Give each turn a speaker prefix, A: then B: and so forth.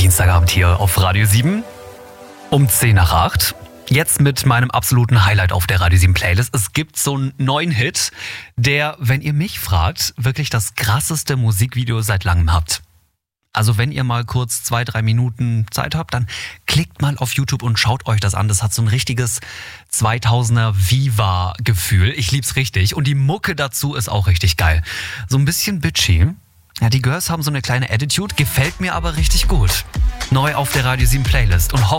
A: Dienstagabend hier auf Radio 7 um 10 nach 8. Jetzt mit meinem absoluten Highlight auf der Radio 7 Playlist. Es gibt so einen neuen Hit, der, wenn ihr mich fragt, wirklich das krasseste Musikvideo seit langem habt. Also wenn ihr mal kurz 2-3 Minuten Zeit habt, dann klickt mal auf YouTube und schaut euch das an. Das hat so ein richtiges 2000er Viva-Gefühl. Ich lieb's richtig. Und die Mucke dazu ist auch richtig geil. So ein bisschen bitchy. Ja, die Girls haben so eine kleine Attitude, gefällt mir aber richtig gut. Neu auf der Radio 7 Playlist und hoffe,